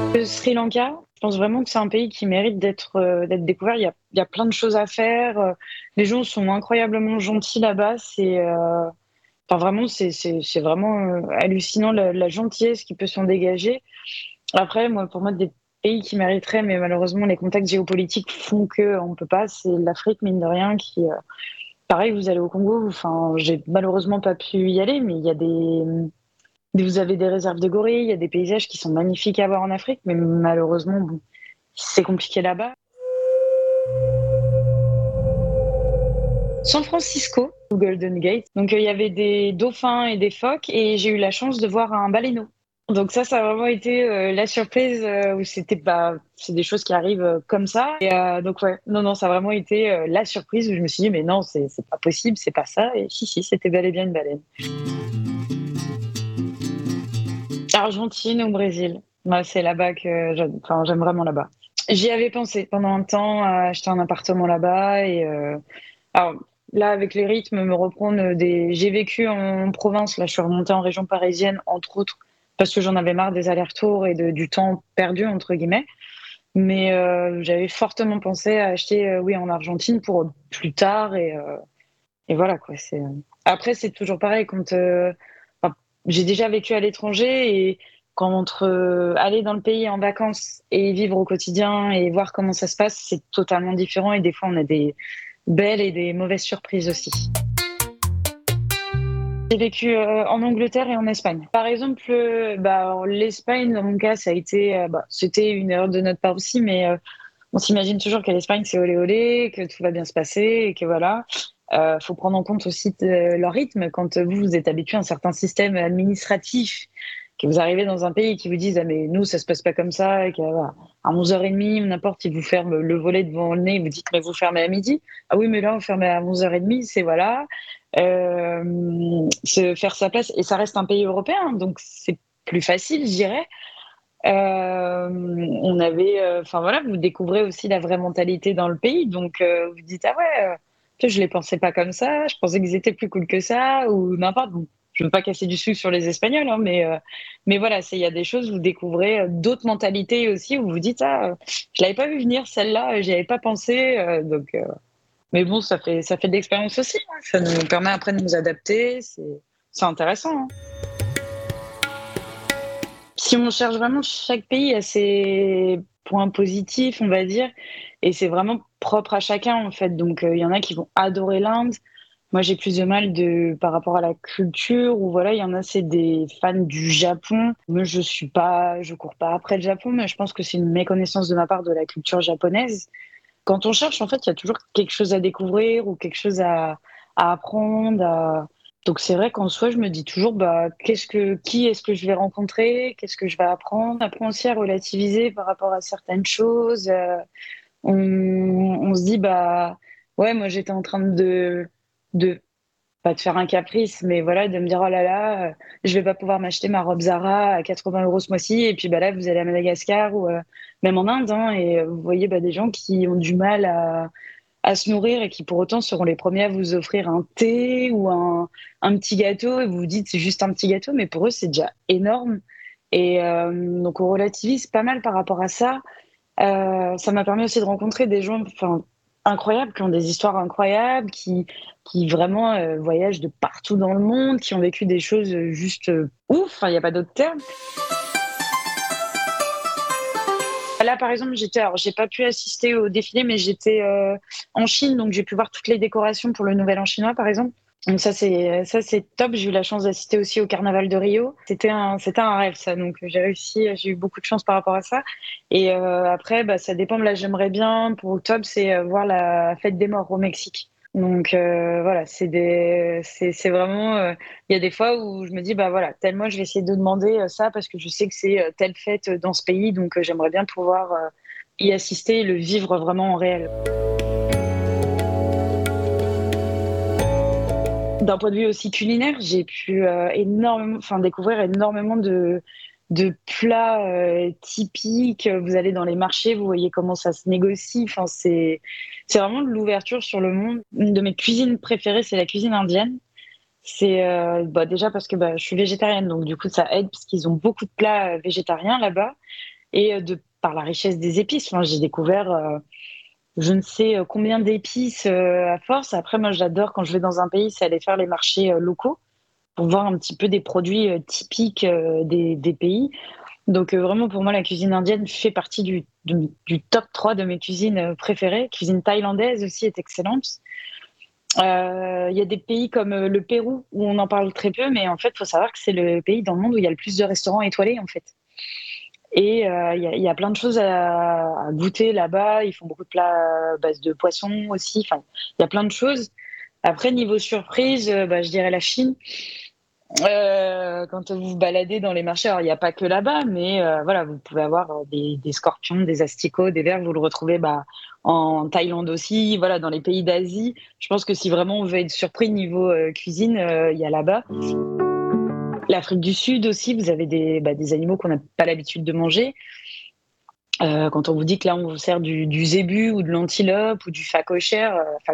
Le Sri Lanka, je pense vraiment que c'est un pays qui mérite d'être découvert. Il y a plein de choses à faire. Les gens sont incroyablement gentils là-bas. Enfin, vraiment, c'est vraiment hallucinant la gentillesse qui peut s'en dégager. Après, moi, pour moi, des pays qui mériteraient, mais malheureusement, les contacts géopolitiques font que on peut pas. C'est l'Afrique, mine de rien, qui, pareil, vous allez au Congo. Enfin, j'ai malheureusement pas pu y aller, mais il y a vous avez des réserves de gorilles, il y a des paysages qui sont magnifiques à voir en Afrique, mais malheureusement, bon, c'est compliqué là-bas. San Francisco, au Golden Gate. Donc, il y avait des dauphins et des phoques, et j'ai eu la chance de voir un baleineau. Donc ça a vraiment été la surprise où c'est des choses qui arrivent comme ça. Et donc ouais, non, ça a vraiment été la surprise où je me suis dit, mais non, c'est pas possible, c'est pas ça. Et si, c'était bel et bien une baleine. Argentine ou Brésil. Moi, c'est là-bas que j'aime vraiment là-bas. J'y avais pensé pendant un temps à acheter un appartement là-bas et alors là avec les rythmes me reprendre des j'ai vécu en province, là je suis remontée en région parisienne entre autres parce que j'en avais marre des allers-retours et du temps perdu entre guillemets. Mais j'avais fortement pensé à acheter oui en Argentine pour plus tard et voilà quoi, c'est après c'est toujours pareil quand enfin, j'ai déjà vécu à l'étranger et quand entre aller dans le pays en vacances et vivre au quotidien et voir comment ça se passe, c'est totalement différent et des fois on a des belles et des mauvaises surprises aussi. J'ai vécu en Angleterre et en Espagne. Par exemple, l'Espagne, dans mon cas, ça a été, c'était une erreur de notre part aussi, mais on s'imagine toujours qu'à l'Espagne, c'est olé olé, que tout va bien se passer et que voilà. Faut prendre en compte aussi leur rythme. Quand vous êtes habitué à un certain système administratif, que vous arrivez dans un pays qui vous disent ah mais nous ça se passe pas comme ça et qu'à 11h30 ou n'importe ils vous ferment le volet devant le nez, vous dites mais vous fermez à midi. Ah oui mais là on ferme à 11h30, c'est voilà. Se faire sa place et ça reste un pays européen donc c'est plus facile je dirais. On avait, enfin voilà, vous découvrez aussi la vraie mentalité dans le pays, donc vous dites ah ouais, je les pensais pas comme ça, je pensais qu'ils étaient plus cool que ça ou n'importe. Bon, je veux pas casser du sucre sur les Espagnols, hein, mais voilà, il y a des choses vous découvrez d'autres mentalités aussi où vous dites ah, je l'avais pas vu venir celle-là, j'y avais pas pensé, mais bon ça fait de l'expérience aussi, hein, ça nous permet après de nous adapter, c'est intéressant. Hein. Si on cherche vraiment, chaque pays a ses points positifs, on va dire, et c'est vraiment propre à chacun en fait. Donc il y en a qui vont adorer l'Inde. Moi, j'ai plus de mal par rapport à la culture, ou voilà, il y en a, c'est des fans du Japon. Moi, je cours pas après le Japon, mais je pense que c'est une méconnaissance de ma part de la culture japonaise. Quand on cherche, en fait, il y a toujours quelque chose à découvrir ou quelque chose à apprendre. Donc c'est vrai qu'en soi, je me dis toujours, bah, qui est-ce que je vais rencontrer? Qu'est-ce que je vais apprendre? Apprendre aussi à relativiser par rapport à certaines choses. On se dit, bah, ouais, moi j'étais en train de pas de faire un caprice, mais voilà, de me dire, oh là là, je vais pas pouvoir m'acheter ma robe Zara à 80 € ce mois-ci. Et puis bah là, vous allez à Madagascar ou même en Inde, hein, et vous voyez bah, des gens qui ont du mal à se nourrir et qui pour autant seront les premiers à vous offrir un thé ou un petit gâteau. Et vous vous dites, c'est juste un petit gâteau, mais pour eux, c'est déjà énorme. Et donc on relativise pas mal par rapport à ça. Ça m'a permis aussi de rencontrer des gens enfin, incroyables, qui ont des histoires incroyables, qui vraiment voyagent de partout dans le monde, qui ont vécu des choses juste ouf, enfin, il n'y a pas d'autre terme. Là, par exemple, alors, j'ai pas pu assister au défilé, mais j'étais en Chine, donc j'ai pu voir toutes les décorations pour le Nouvel An chinois, par exemple. Donc ça c'est top. J'ai eu la chance d'assister aussi au Carnaval de Rio. C'était un rêve ça. Donc j'ai eu beaucoup de chance par rapport à ça. Et après bah ça dépend. Là j'aimerais bien pour octobre c'est voir la fête des morts au Mexique. Donc voilà c'est vraiment il y a des fois où je me dis bah voilà tel mois je vais essayer de demander ça parce que je sais que c'est telle fête dans ce pays donc j'aimerais bien pouvoir y assister et le vivre vraiment en réel. D'un point de vue aussi culinaire, j'ai pu découvrir énormément de plats typiques. Vous allez dans les marchés, vous voyez comment ça se négocie. Enfin, c'est vraiment de l'ouverture sur le monde. Une de mes cuisines préférées, c'est la cuisine indienne. C'est déjà parce que je suis végétarienne, donc du coup ça aide parce qu'ils ont beaucoup de plats végétariens là-bas. et par la richesse des épices. Enfin, j'ai découvert je ne sais combien d'épices à force. Après, moi, j'adore quand je vais dans un pays, c'est aller faire les marchés locaux pour voir un petit peu des produits typiques des pays. Donc vraiment, pour moi, la cuisine indienne fait partie du top 3 de mes cuisines préférées. Cuisine thaïlandaise aussi est excellente. Il y a des pays comme le Pérou où on en parle très peu, mais en fait, il faut savoir que c'est le pays dans le monde où il y a le plus de restaurants étoilés, en fait. Et il y a plein de choses à goûter là-bas. Ils font beaucoup de plats à base de poisson aussi. Enfin, il y a plein de choses. Après, niveau surprise, bah, je dirais la Chine. Quand vous vous baladez dans les marchés, alors il n'y a pas que là-bas, mais voilà, vous pouvez avoir des scorpions, des asticots, des vers. Vous le retrouvez bah, en Thaïlande aussi, voilà, dans les pays d'Asie. Je pense que si vraiment on veut être surpris niveau cuisine, il y a là-bas. L'Afrique du Sud aussi, vous avez des animaux qu'on n'a pas l'habitude de manger. Quand on vous dit que là, on vous sert du zébu ou de l'antilope ou du phacochère,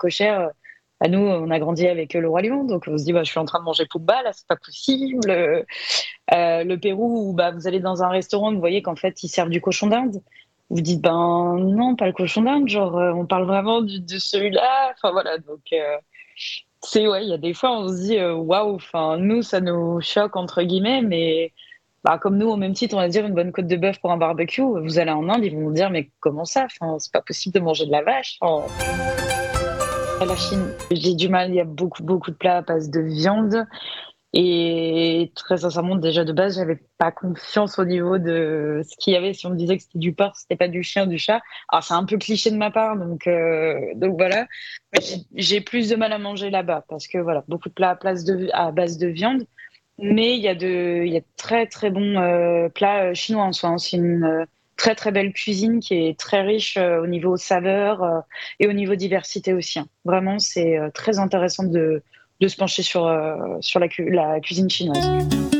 à nous, on a grandi avec le Roi Lion, donc on se dit, bah, je suis en train de manger Pumba, là, c'est pas possible. Le Pérou, où bah, vous allez dans un restaurant, vous voyez qu'en fait, ils servent du cochon d'Inde. Vous dites, ben non, pas le cochon d'Inde, genre, on parle vraiment de celui-là. Enfin voilà, donc ouais, il y a des fois, on se dit, waouh, enfin, nous, ça nous choque, entre guillemets, mais bah, comme nous, au même titre, on va dire une bonne côte de bœuf pour un barbecue. Vous allez en Inde, ils vont vous dire, mais comment ça? Enfin, c'est pas possible de manger de la vache. Enfin, la Chine, j'ai du mal. Il y a beaucoup, beaucoup de plats à base de viande. Et très sincèrement, déjà de base, j'avais pas confiance au niveau de ce qu'il y avait. Si on me disait que c'était du porc, c'était pas du chien, du chat. Alors, c'est un peu cliché de ma part, donc voilà. Mais j'ai plus de mal à manger là-bas parce que voilà, beaucoup de plats à base de viande. Mais il y a de très très bons plats chinois en soi, hein. C'est une très très belle cuisine qui est très riche au niveau saveur et au niveau diversité aussi, hein. Vraiment, c'est très intéressant de se pencher sur la cuisine chinoise.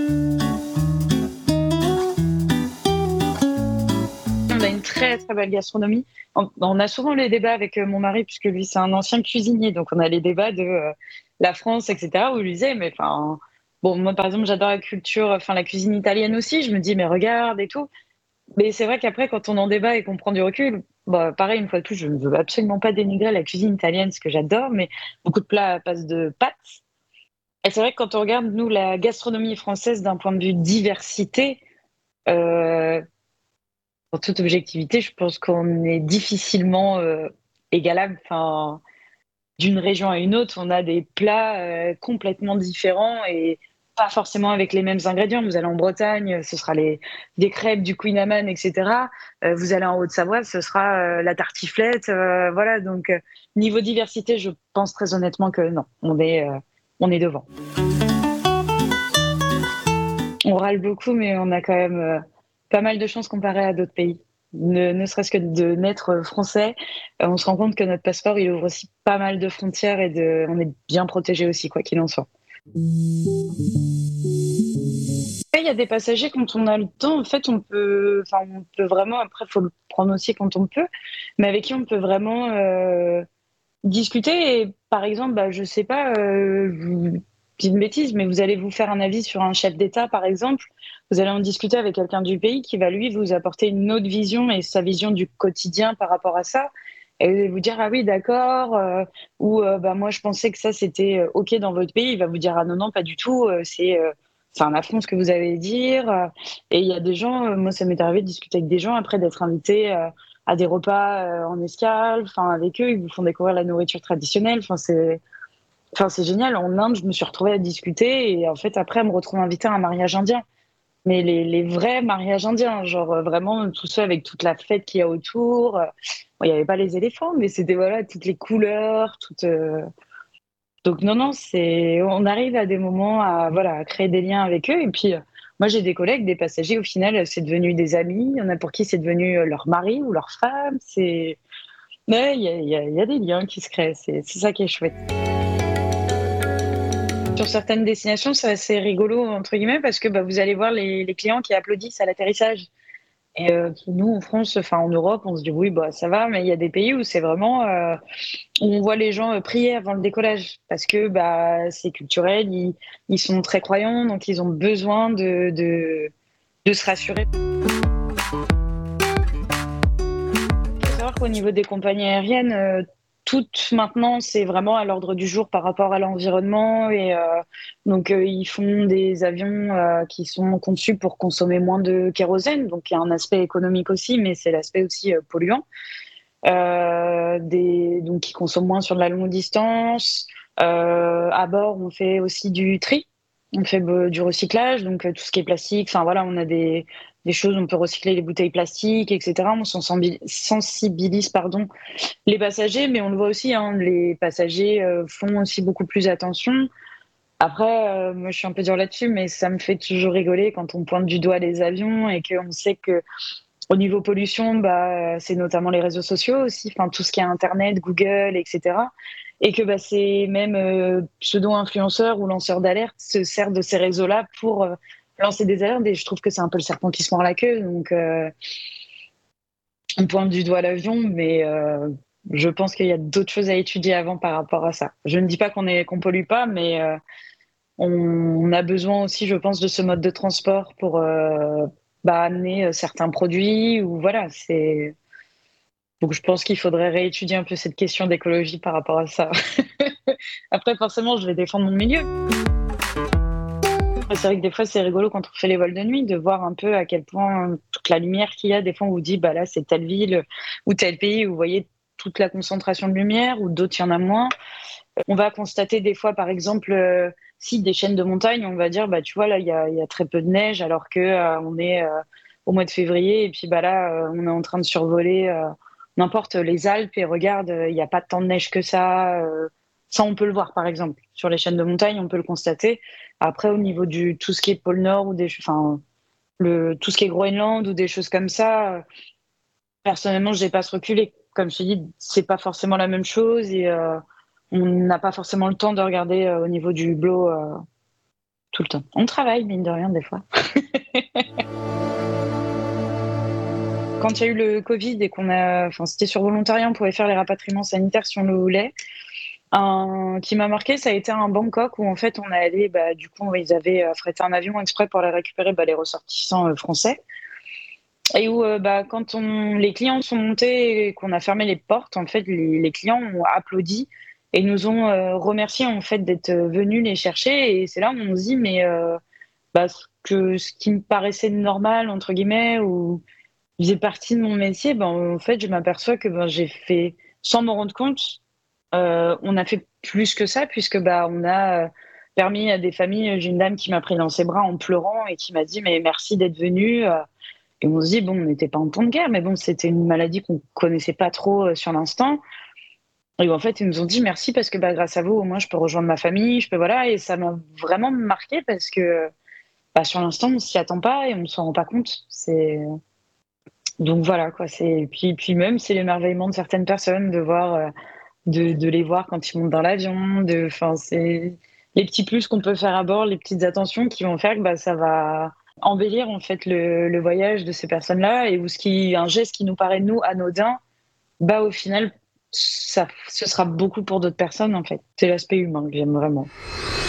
On a une très très belle gastronomie. On a souvent les débats avec mon mari, puisque lui c'est un ancien cuisinier, donc on a les débats de la France, etc. Où il disait, mais enfin, bon, moi par exemple j'adore la culture, enfin la cuisine italienne aussi. Je me dis, mais regarde et tout. Mais c'est vrai qu'après, quand on en débat et qu'on prend du recul, bah, pareil, une fois de plus, je ne veux absolument pas dénigrer la cuisine italienne, ce que j'adore, mais beaucoup de plats à base de pâtes. Et c'est vrai que quand on regarde, nous, la gastronomie française d'un point de vue diversité, euh, en toute objectivité, je pense qu'on est difficilement égalable. Enfin, d'une région à une autre, on a des plats complètement différents et pas forcément avec les mêmes ingrédients. Vous allez en Bretagne, ce sera des crêpes, du Queen Amman, etc. Vous allez en Haute-Savoie, ce sera la tartiflette. Voilà, donc niveau diversité, je pense très honnêtement que non, on est devant. On râle beaucoup, mais on a quand même pas mal de chance comparé à d'autres pays. Ne serait-ce que de naître français, on se rend compte que notre passeport, il ouvre aussi pas mal de frontières et on est bien protégé aussi, quoi qu'il en soit. Il y a des passagers, quand on a le temps, en fait, on peut vraiment, après, il faut le prendre aussi quand on peut, mais avec qui on peut vraiment discuter. Et par exemple, bah, je sais pas, je dis une bêtise, mais vous allez vous faire un avis sur un chef d'État, par exemple. Vous allez en discuter avec quelqu'un du pays qui va, lui, vous apporter une autre vision et sa vision du quotidien par rapport à ça. Et vous dire, ah oui, d'accord, ou bah, moi, je pensais que ça, c'était OK dans votre pays. Il va vous dire, ah non, non, pas du tout, c'est un affront ce que vous allez dire. Et il y a des gens, moi, ça m'est arrivé de discuter avec des gens après d'être invité à des repas en escale. Enfin, avec eux, ils vous font découvrir la nourriture traditionnelle. Enfin, c'est génial. En Inde, je me suis retrouvée à discuter et en fait, après, me retrouve invitée à un mariage indien. Mais les vrais mariages indiens, genre vraiment tout ça avec toute la fête qu'il y a autour. Bon, il n'y avait pas les éléphants, mais c'était voilà toutes les couleurs, donc non, non, on arrive à des moments à voilà à créer des liens avec eux. Et puis moi j'ai des collègues, des passagers, au final c'est devenu des amis. Il y en a pour qui c'est devenu leur mari ou leur femme. Mais il y a des liens qui se créent. C'est ça qui est chouette. Sur certaines destinations, c'est assez rigolo entre guillemets parce que bah, vous allez voir les clients qui applaudissent à l'atterrissage. Et nous, en France, enfin en Europe, on se dit oui, bah ça va, mais il y a des pays où c'est vraiment où on voit les gens prier avant le décollage parce que bah c'est culturel, ils sont très croyants, donc ils ont besoin de se rassurer. savoir qu'au niveau des compagnies aériennes, toutes maintenant, c'est vraiment à l'ordre du jour par rapport à l'environnement et donc ils font des avions qui sont conçus pour consommer moins de kérosène, donc il y a un aspect économique aussi, mais c'est l'aspect aussi polluant. Donc qui consomment moins sur de la longue distance. À bord, on fait aussi du tri, on fait du recyclage, donc tout ce qui est plastique. Enfin voilà, on a des choses, on peut recycler les bouteilles plastiques, etc. On sensibilise, pardon, les passagers, mais on le voit aussi, hein, les passagers font aussi beaucoup plus attention. Après, moi je suis un peu dur là-dessus, mais ça me fait toujours rigoler quand on pointe du doigt les avions et qu'on sait que au niveau pollution, bah, c'est notamment les réseaux sociaux aussi, enfin tout ce qui est Internet, Google, etc. Et que bah, c'est même pseudo-influenceurs ou lanceurs d'alerte se servent de ces réseaux-là pour lancer des alertes. Et je trouve que c'est un peu le serpent qui se mord la queue. Donc on pointe du doigt l'avion, mais je pense qu'il y a d'autres choses à étudier avant par rapport à ça. Je ne dis pas qu'on pollue pas, mais on a besoin aussi, je pense, de ce mode de transport pour bah, amener certains produits ou voilà, c'est donc je pense qu'il faudrait réétudier un peu cette question d'écologie par rapport à ça. Après, forcément, je vais défendre mon milieu. C'est vrai que des fois, c'est rigolo quand on fait les vols de nuit de voir un peu à quel point toute la lumière qu'il y a. Des fois, on vous dit, bah là, c'est telle ville ou tel pays où vous voyez toute la concentration de lumière, ou d'autres, il y en a moins. On va constater des fois, par exemple, si des chaînes de montagne, on va dire, bah tu vois, là, il y a très peu de neige, alors que on est au mois de février, et puis bah là, on est en train de survoler n'importe les Alpes, et regarde, il n'y a pas tant de neige que ça. Ça, on peut le voir, par exemple, sur les chaînes de montagne, on peut le constater. Après, au niveau du tout ce qui est pôle Nord ou enfin, tout ce qui est Groenland ou des choses comme ça, personnellement, je n'ai pas ce recul. Et comme je te dis, c'est pas forcément la même chose et on n'a pas forcément le temps de regarder au niveau du hublot tout le temps. On travaille, mine de rien, des fois. Quand il y a eu le Covid et enfin, c'était sur volontariat, on pouvait faire les rapatriements sanitaires si on le voulait. Un qui m'a marqué, ça a été un Bangkok où en fait on est allé, bah, du coup, ils avaient affrété un avion exprès pour aller récupérer bah, les ressortissants français. Et où, bah, quand les clients sont montés et qu'on a fermé les portes, en fait, les clients ont applaudi et nous ont remercié en fait d'être venus les chercher. Et c'est là où on se dit, mais bah, ce qui me paraissait normal entre guillemets ou faisait partie de mon métier, ben en fait, je m'aperçois que ben, j'ai fait sans m'en rendre compte. On a fait plus que ça puisque bah on a permis à des familles. J'ai une dame qui m'a pris dans ses bras en pleurant et qui m'a dit mais merci d'être venue. Et on se dit, bon, on n'était pas en temps de guerre, mais bon, c'était une maladie qu'on connaissait pas trop sur l'instant. Et en fait, ils nous ont dit merci parce que bah, grâce à vous, au moins, je peux rejoindre ma famille, je peux, voilà. Et ça m'a vraiment marqué parce que bah, sur l'instant, on s'y attend pas et on s'en rend pas compte. Donc voilà, quoi. Puis même, c'est l'émerveillement de certaines personnes de voir, de les voir quand ils montent dans l'avion, enfin, c'est les petits plus qu'on peut faire à bord, les petites attentions qui vont faire que bah, ça va embellir en fait le voyage de ces personnes-là et où un geste qui nous paraît nous anodin, bah au final ce sera beaucoup pour d'autres personnes en fait. C'est l'aspect humain que j'aime vraiment.